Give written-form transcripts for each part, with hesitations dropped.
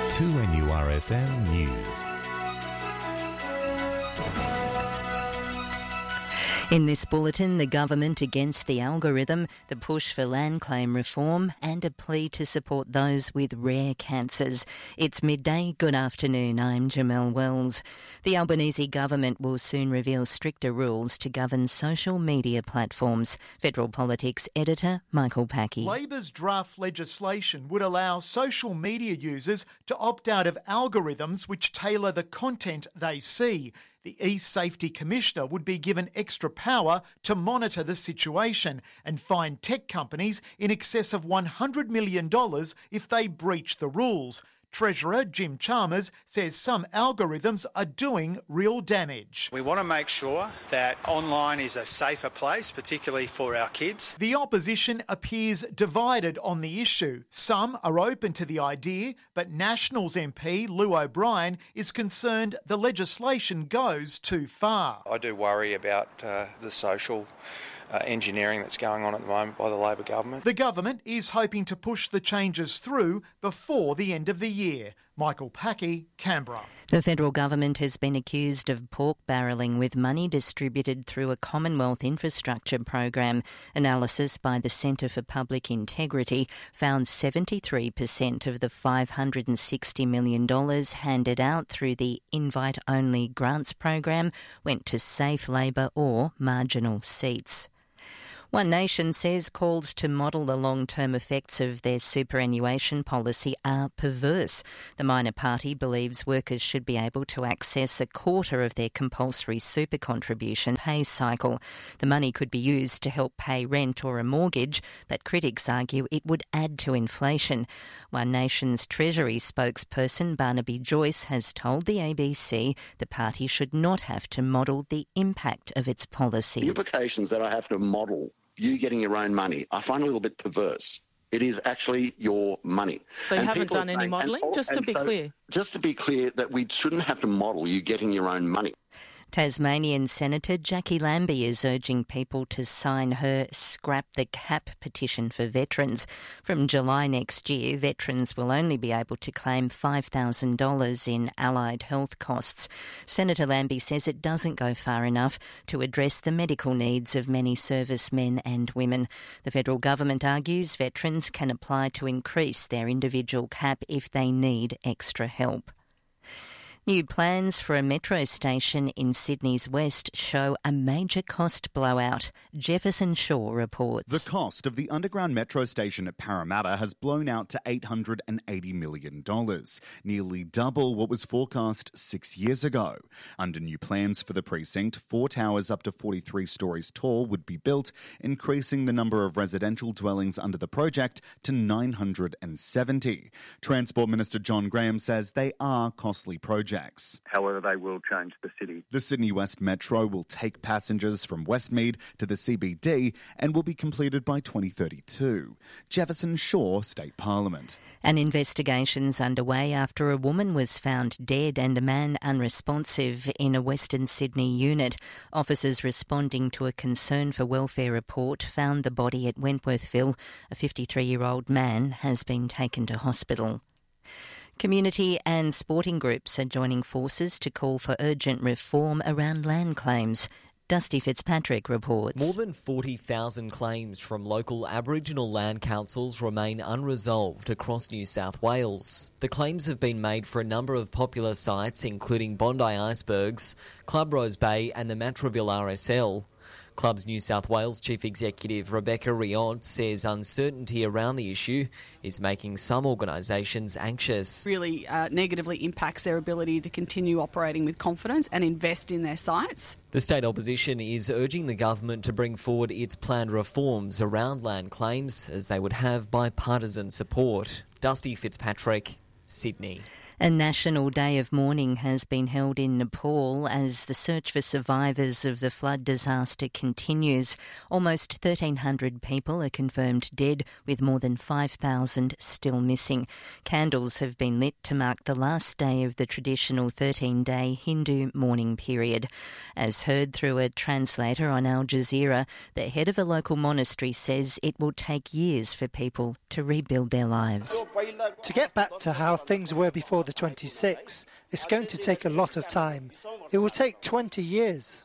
2NURFM News. In this bulletin, the government against the algorithm, the push for land claim reform and a plea to support those with rare cancers. It's midday. Good afternoon. I'm Jamelle Wells. The Albanese government will soon reveal stricter rules to govern social media platforms. Federal Politics editor Michael Packey. Labor's draft legislation would allow social media users to opt out of algorithms which tailor the content they see. The e-Safety Commissioner would be given extra power to monitor the situation and fine tech companies in excess of $100 million if they breach the rules. Treasurer Jim Chalmers says some algorithms are doing real damage. We want to make sure that online is a safer place, particularly for our kids. The opposition appears divided on the issue. Some are open to the idea, but Nationals MP Lou O'Brien is concerned the legislation goes too far. I do worry about the social engineering that's going on at the moment by the Labor government. The government is hoping to push the changes through before the end of the year. Michael Packey, Canberra. The federal government has been accused of pork barrelling with money distributed through a Commonwealth infrastructure program. Analysis by the Centre for Public Integrity found 73% of the $560 million handed out through the invite-only grants program went to safe Labor or marginal seats. One Nation says calls to model the long-term effects of their superannuation policy are perverse. The minor party believes workers should be able to access a quarter of their compulsory super contribution pay cycle. The money could be used to help pay rent or a mortgage, but critics argue it would add to inflation. One Nation's Treasury spokesperson Barnaby Joyce has told the ABC the party should not have to model the impact of its policy. The implications that I have to model you getting your own money, I find a little bit perverse. It is actually your money. So you haven't done any modelling? Just to be clear. Just to be clear that we shouldn't have to model you getting your own money. Tasmanian Senator Jackie Lambie is urging people to sign her Scrap the Cap petition for veterans. From July next year, veterans will only be able to claim $5,000 in allied health costs. Senator Lambie says it doesn't go far enough to address the medical needs of many servicemen and women. The federal government argues veterans can apply to increase their individual cap if they need extra help. New plans for a metro station in Sydney's west show a major cost blowout. Jefferson Shaw reports. The cost of the underground metro station at Parramatta has blown out to $880 million, nearly double what was forecast 6 years ago. Under new plans for the precinct, 4 towers up to 43 stories tall would be built, increasing the number of residential dwellings under the project to 970. Transport Minister John Graham says they are costly projects. However, they will change the city. The Sydney West Metro will take passengers from Westmead to the CBD and will be completed by 2032. Jefferson Shaw, State Parliament. An investigation's underway after a woman was found dead and a man unresponsive in a Western Sydney unit. Officers responding to a concern for welfare report found the body at Wentworthville. A 53-year-old man has been taken to hospital. Community and sporting groups are joining forces to call for urgent reform around land claims. Dusty Fitzpatrick reports. More than 40,000 claims from local Aboriginal land councils remain unresolved across New South Wales. The claims have been made for a number of popular sites, including Bondi Icebergs, Club Rose Bay and the Matraville RSL. Clubs New South Wales Chief Executive Rebecca Riont says uncertainty around the issue is making some organisations anxious. Really negatively impacts their ability to continue operating with confidence and invest in their sites. The state opposition is urging the government to bring forward its planned reforms around land claims as they would have bipartisan support. Dusty Fitzpatrick, Sydney. A national day of mourning has been held in Nepal as the search for survivors of the flood disaster continues. Almost 1,300 people are confirmed dead, with more than 5,000 still missing. Candles have been lit to mark the last day of the traditional 13-day Hindu mourning period. As heard through a translator on Al Jazeera, the head of a local monastery says it will take years for people to rebuild their lives. To get back to how things were before the 26th, it's going to take a lot of time. It will take 20 years.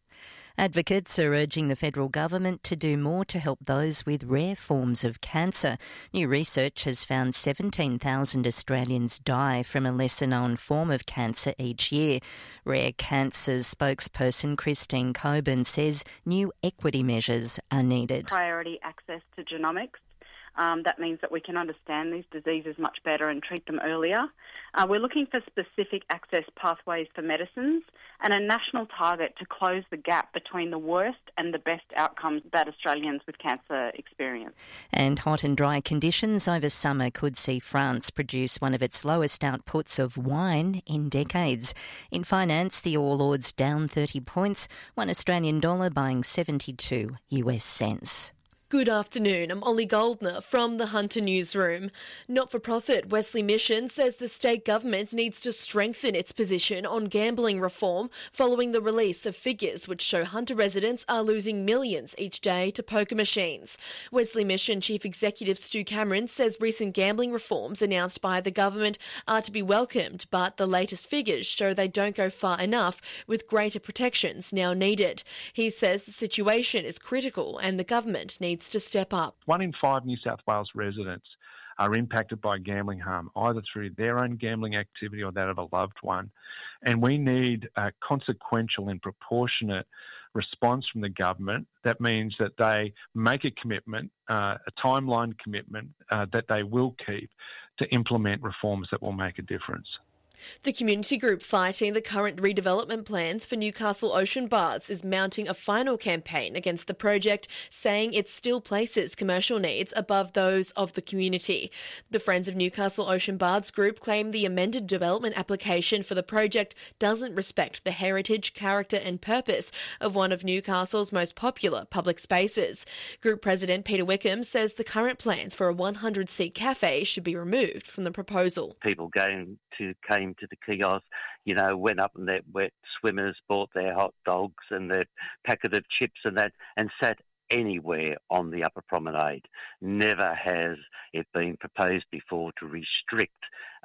Advocates are urging the federal government to do more to help those with rare forms of cancer. New research has found 17,000 Australians die from a lesser-known form of cancer each year. Rare Cancer's spokesperson Christine Coburn says new equity measures are needed. Priority access to genomics. That means that we can understand these diseases much better and treat them earlier. We're looking for specific access pathways for medicines and a national target to close the gap between the worst and the best outcomes that Australians with cancer experience. And hot and dry conditions over summer could see France produce one of its lowest outputs of wine in decades. In finance, the All Ords down 30 points, one Australian dollar buying 72 US cents. Good afternoon, I'm Ollie Goldner from the Hunter Newsroom. Not-for-profit Wesley Mission says the state government needs to strengthen its position on gambling reform following the release of figures which show Hunter residents are losing millions each day to poker machines. Wesley Mission Chief Executive Stu Cameron says recent gambling reforms announced by the government are to be welcomed, but the latest figures show they don't go far enough, with greater protections now needed. He says the situation is critical and the government needs to step up. 1 in 5 New South Wales residents are impacted by gambling harm, either through their own gambling activity or that of a loved one. And we need a consequential and proportionate response from the government. That means that they make a commitment, a timeline commitment that they will keep to implement reforms that will make a difference. The community group fighting the current redevelopment plans for Newcastle Ocean Baths is mounting a final campaign against the project, saying it still places commercial needs above those of the community. The Friends of Newcastle Ocean Baths group claim the amended development application for the project doesn't respect the heritage, character and purpose of one of Newcastle's most popular public spaces. Group President Peter Wickham says the current plans for a 100-seat cafe should be removed from the proposal. People came to the kiosk, went up in their wet swimmers, bought their hot dogs and their packet of chips and that, and sat anywhere on the upper promenade. Never has it been proposed before to restrict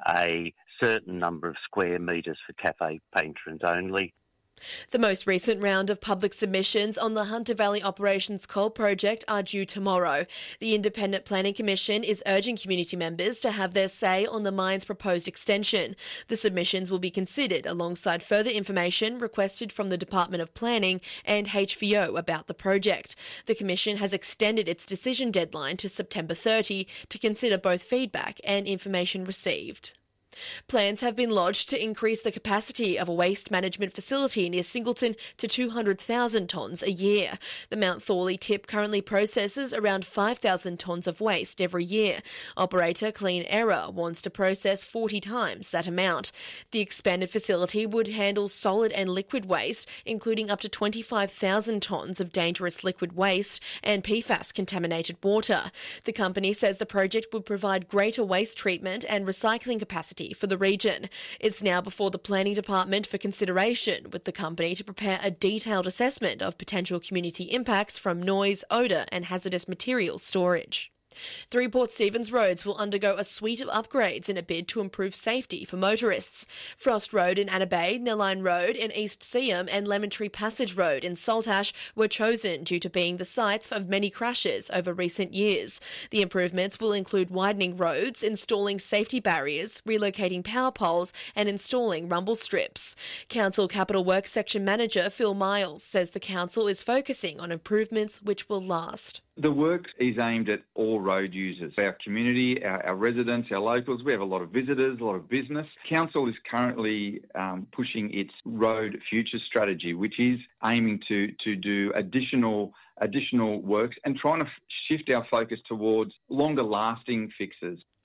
a certain number of square metres for cafe patrons only. The most recent round of public submissions on the Hunter Valley Operations Coal Project are due tomorrow. The Independent Planning Commission is urging community members to have their say on the mine's proposed extension. The submissions will be considered alongside further information requested from the Department of Planning and HVO about the project. The Commission has extended its decision deadline to September 30 to consider both feedback and information received. Plans have been lodged to increase the capacity of a waste management facility near Singleton to 200,000 tonnes a year. The Mount Thorley tip currently processes around 5,000 tonnes of waste every year. Operator Clean Era wants to process 40 times that amount. The expanded facility would handle solid and liquid waste, including up to 25,000 tonnes of dangerous liquid waste and PFAS-contaminated water. The company says the project would provide greater waste treatment and recycling capacity for the region. It's now before the Planning Department for consideration, with the company to prepare a detailed assessment of potential community impacts from noise, odour and hazardous materials storage. 3 Port Stephens roads will undergo a suite of upgrades in a bid to improve safety for motorists. Frost Road in Anna Bay, Nellline Road in East Seaham and Lemon Tree Passage Road in Saltash were chosen due to being the sites of many crashes over recent years. The improvements will include widening roads, installing safety barriers, relocating power poles and installing rumble strips. Council Capital Works Section Manager Phil Miles says the council is focusing on improvements which will last. The work is aimed at all road users, our community, our residents, our locals. We have a lot of visitors, a lot of business. Council is currently pushing its road future strategy, which is aiming to do additional works and trying to shift our focus towards longer lasting fixes.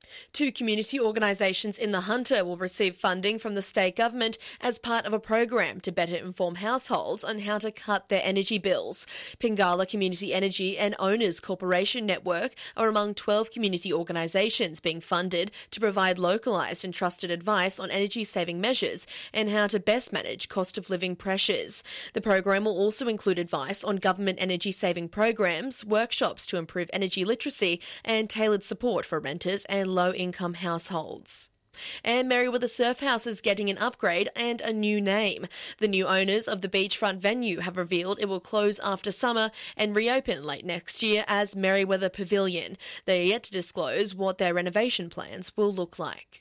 2 community organisations in the Hunter will receive funding from the state government as part of a program to better inform households on how to cut their energy bills. Pingala Community Energy and Owners Corporation Network are among 12 community organisations being funded to provide localised and trusted advice on energy-saving measures and how to best manage cost of living pressures. The program will also include advice on government energy-saving programs, workshops to improve energy literacy and tailored support for renters and low-income households. And Merewether Surf House is getting an upgrade and a new name. The new owners of the beachfront venue have revealed it will close after summer and reopen late next year as Merewether Pavilion. They are yet to disclose what their renovation plans will look like.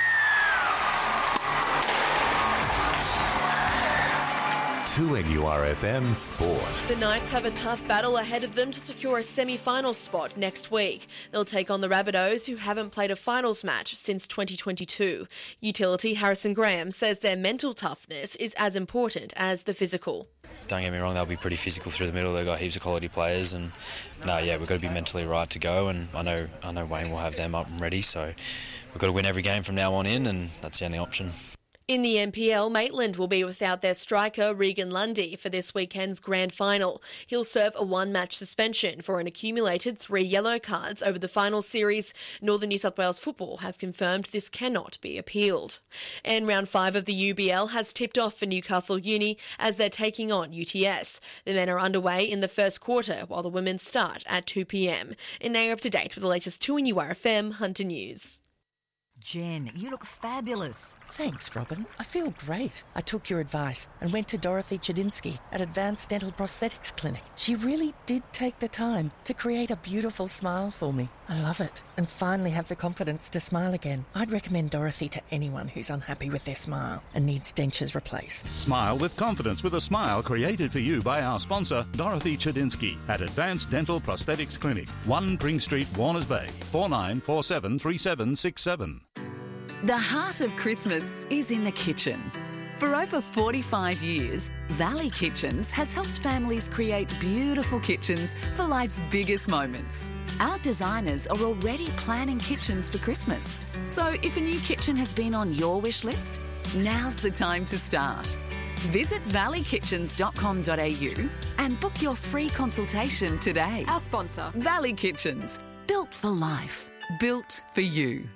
2NURFM Sport. The Knights have a tough battle ahead of them to secure a semi-final spot next week. They'll take on the Rabbitohs, who haven't played a finals match since 2022. Utility Harrison Graham says their mental toughness is as important as the physical. Don't get me wrong, they'll be pretty physical through the middle. They've got heaps of quality players, and we've got to be mentally right to go. And I know Wayne will have them up and ready, so we've got to win every game from now on in, and that's the only option. In the NPL, Maitland will be without their striker Regan Lundy for this weekend's grand final. He'll serve a 1-match suspension for an accumulated 3 yellow cards over the final series. Northern New South Wales Football have confirmed this cannot be appealed. And round 5 of the UBL has tipped off for Newcastle Uni as they're taking on UTS. The men are underway in the first quarter while the women start at 2 p.m. And now up to date with the latest 2NURFM Hunter News. Jen, you look fabulous. Thanks, Robin. I feel great. I took your advice and went to Dorothy Chedinsky at Advanced Dental Prosthetics Clinic. She really did take the time to create a beautiful smile for me. I love it and finally have the confidence to smile again. I'd recommend Dorothy to anyone who's unhappy with their smile and needs dentures replaced. Smile with confidence with a smile created for you by our sponsor, Dorothy Chedinsky at Advanced Dental Prosthetics Clinic, 1 Pring Street, Warners Bay, 49473767. The heart of Christmas is in the kitchen. For over 45 years, Valley Kitchens has helped families create beautiful kitchens for life's biggest moments. Our designers are already planning kitchens for Christmas. So if a new kitchen has been on your wish list, now's the time to start. Visit valley-kitchens.com.au and book your free consultation today. Our sponsor, Valley Kitchens. Built for life. Built for you.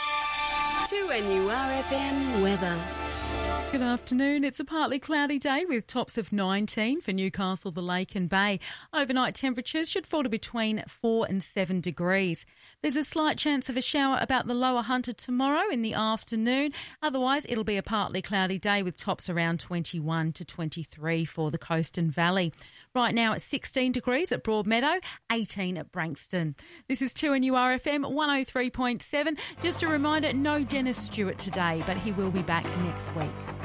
2NURFM weather. Good afternoon. It's a partly cloudy day with tops of 19 for Newcastle, the Lake and Bay. Overnight temperatures should fall to between 4 and 7 degrees. There's a slight chance of a shower about the Lower Hunter tomorrow in the afternoon. Otherwise, it'll be a partly cloudy day with tops around 21 to 23 for the coast and valley. Right now it's 16 degrees at Broadmeadow, 18 at Branxton. This is 2NURFM 103.7. Just a reminder, no Dennis Stewart today, but he will be back next week.